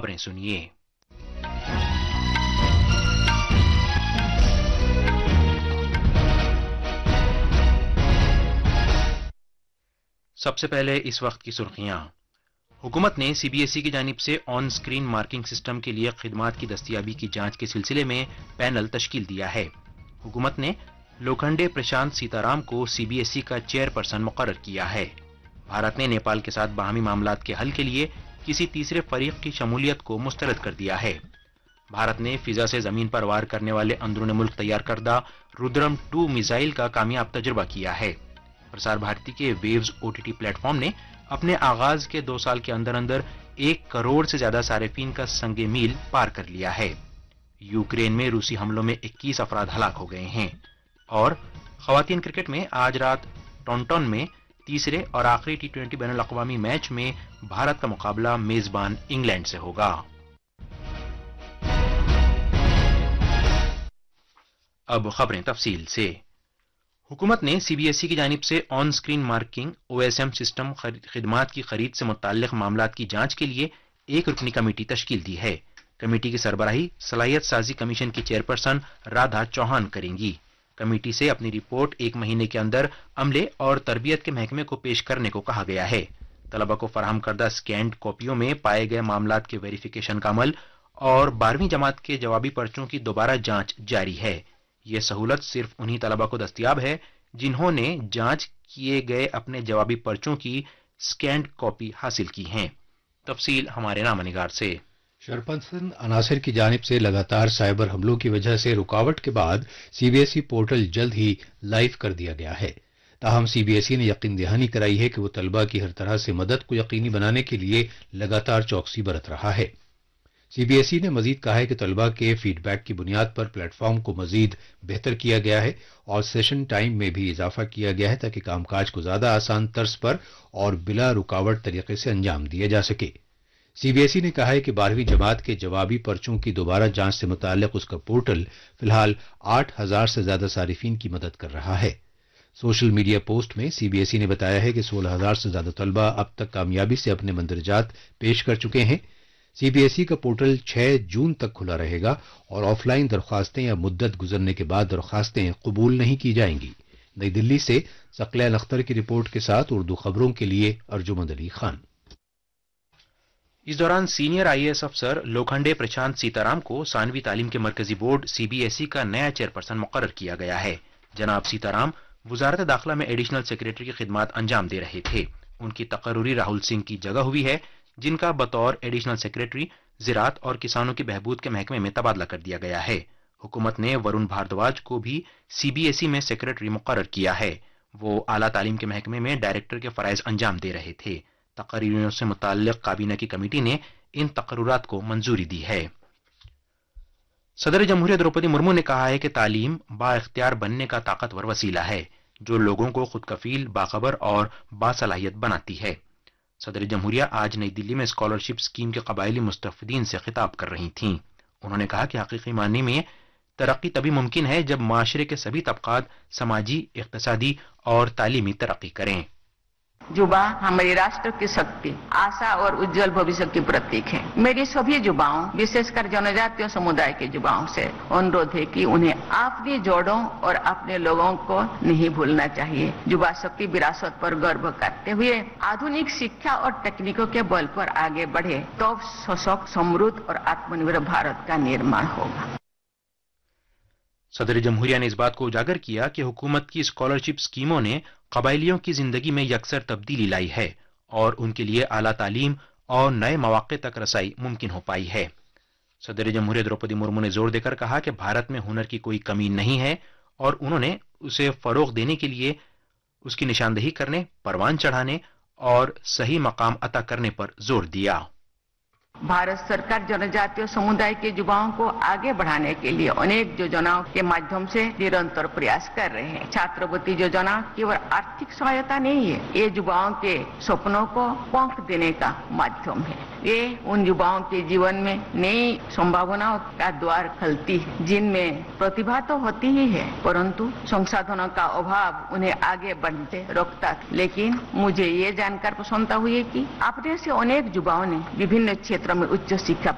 खबरें सुनिए। सबसे पहले इस वक्त की सुर्खियां। हुकूमत ने सीबीएसई की जानिब से ऑन स्क्रीन मार्किंग सिस्टम के लिए खिदमात की दस्तयाबी की जांच के सिलसिले में पैनल तश्कील दिया है। हुकूमत ने लोखंडे प्रशांत सीताराम को सीबीएसई का चेयरपर्सन मुकर्रर किया है। भारत ने नेपाल के साथ बाहमी मामलात के हल के लिए किसी तीसरे फरीक की शमूलियत को मुस्तरद कर दिया है। भारत ने फिजा से जमीन पर वार करने वाले अंदरूनी मुल्क तैयार करदा रुद्रम 2 मिसाइल का कामयाब तजुर्बा किया है। प्रसार भारती के वेव्स ओटीटी प्लेटफॉर्म ने अपने आगाज के 2 साल के अंदर अंदर 1 करोड़ से ज्यादा सारिफीन का संगे मील पार कर लिया है। यूक्रेन में रूसी हमलों में 21 अफराद हलाक हो गए हैं। और खवातीन क्रिकेट में आज रात टॉन्टन में तीसरे और आखिरी टी20 बैनुल-अक़वामी मैच में भारत का मुकाबला मेजबान इंग्लैंड से होगा। अब खबरें तफसील से। हुकूमत ने सीबीएसई की जानिब से on screen marking OSM system खिदमात की खरीद से मुताल्लिक मामलात की जांच के लिए एक रुकनी कमेटी तश्कील दी है। कमेटी की सरबराही सलाहियत साजी कमीशन की चेयरपर्सन राधा चौहान करेंगी। कमेटी से अपनी रिपोर्ट 1 महीने के अंदर अमले और तरबियत के महकमे को पेश करने को कहा गया है। तलबा को फराहम करदा स्कैंड कॉपियों में पाए गए मामलात के वेरिफिकेशन का अमल और 12वीं जमात के जवाबी पर्चों की दोबारा जांच जारी है। यह सहूलत सिर्फ उन्हीं तलबा को दस्तयाब है जिन्होंने जांच किए गए अपने जवाबी पर्चों की स्कैंड कॉपी हासिल की हैं। तफसील हमारे नामनिगार से। शरपंथ अनासिर की जानिब से लगातार साइबर हमलों की वजह से रुकावट के बाद सीबीएसई पोर्टल जल्द ही लाइव कर दिया गया है। ताहम सीबीएसई ने यकीन दहानी कराई है कि वो तलबा की हर तरह से मदद को यकीनी बनाने के लिए लगातार चौकसी बरत रहा है। सीबीएसई ने मजीद कहा है कि तलबा के फीडबैक की बुनियाद पर प्लेटफॉर्म को मजीद बेहतर किया गया है और सेशन टाइम में भी इजाफा किया गया है ताकि कामकाज को ज्यादा आसान तर्ज पर और बिला रुकावट तरीके से अंजाम दिया जा सके। सीबीएसई ने कहा है कि 12वीं जमात के जवाबी पर्चों की दोबारा जांच से मुताल्लिक उसका पोर्टल फिलहाल 8,000 से ज्यादा सारिफीन की मदद कर रहा है। सोशल मीडिया पोस्ट में सीबीएसई ने बताया है कि 16,000 से ज्यादा तलबा अब तक कामयाबी से अपने मंदरजात पेश कर चुके हैं। सीबीएसई का पोर्टल 6 जून तक खुला रहेगा और ऑफलाइन दरख्वास्तें या मुद्दत गुजरने के बाद दरख्वास्तें कबूल नहीं की जाएंगी। नई दिल्ली से सकलैन अख्तर की रिपोर्ट के साथ उर्दू खबरों के लिए अर्जुमंद अली खान। इस दौरान सीनियर आईएएस अफसर लोखंडे प्रशांत सीताराम को सानवी तालीम के मरकजी बोर्ड सीबीएसई का नया चेयरपर्सन मुकर्रर किया गया है। जनाब सीताराम वजारत दाखिला में एडिशनल सेक्रेटरी की खिदमत अंजाम दे रहे थे। उनकी तकर्रुरी राहुल सिंह की जगह हुई है, जिनका बतौर एडिशनल सेक्रेटरी ज़राअत और किसानों की बहबूद के महकमे में तबादला कर दिया गया है। हुकूमत ने वरुण भारद्वाज को भी सीबीएसई में सेक्रेटरी मुकर्रर किया है। वो आला तालीम के महकमे में डायरेक्टर के फराइज अंजाम दे रहे थे। तकरीरों से मुताल्लिक काबीना की कमेटी ने इन तकर्रुरात को मंजूरी दी है। सदर जमहूरिया द्रौपदी मुर्मू ने कहा है कि तालीम बाइख्तियार बनने का ताकतवर वसीला है जो लोगों को खुद कफील, बाखबर और बासलाहियत बनाती है। सदर जमहूरिया आज नई दिल्ली में स्कॉलरशिप स्कीम के कबायली मुस्तफीदीन से खिताब कर रही थीं। उन्होंने कहा कि हकीकी मायने में तरक्की तभी मुमकिन है जब माशरे के सभी तबकात समाजी, इक्तिसादी और तालीमी तरक्की करें। जुबा हमारे राष्ट्र की शक्ति, आशा और उज्जवल भविष्य की प्रतीक है। मेरी सभी युवाओं, विशेषकर जनजातीय समुदाय के युवाओं से अनुरोध है कि उन्हें अपनी जड़ों और अपने लोगों को नहीं भूलना चाहिए। युवा शक्ति विरासत पर गर्व करते हुए आधुनिक शिक्षा और तकनीकों के बल पर आगे बढ़े तो सशक्त, समृद्ध और आत्मनिर्भर भारत का निर्माण होगा। सदर जमहूरिया ने इस बात को उजागर किया कि हुकूमत की स्कॉलरशिप स्कीमों ने कबायलियों की जिंदगी में यकसर तब्दीली लाई है और उनके लिए आला तालीम और नए मौके तक रसाई मुमकिन हो पाई है। सदर जमहूरिया द्रौपदी मुर्मू ने जोर देकर कहा कि भारत में हुनर की कोई कमी नहीं है और उन्होंने उसे फरोग देने के लिए उसकी निशानदेही करने, परवान चढ़ाने और सही मकाम अता करने पर जोर दिया। भारत सरकार जनजातीय समुदाय के युवाओं को आगे बढ़ाने के लिए अनेक योजनाओं के माध्यम से निरंतर प्रयास कर रहे हैं। छात्रवृत्ति योजना केवल आर्थिक सहायता नहीं है, ये युवाओं के सपनों को पंख देने का माध्यम है। ये उन युवाओं के जीवन में नई संभावनाओं का द्वार खोलती है जिनमें प्रतिभा तो होती ही है परंतु संसाधनों का अभाव उन्हें आगे बढ़ते रोकता। लेकिन मुझे ये जानकर प्रसन्नता हुई कि अपने से अनेक युवाओं ने विभिन्न क्षेत्रों में उच्च शिक्षा